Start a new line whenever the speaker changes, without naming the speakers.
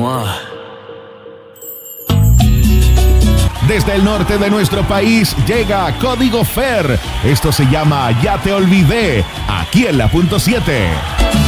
Desde el norte de nuestro país llega Código Fer. Esto se llama Ya te olvidé, aquí en la punto 7.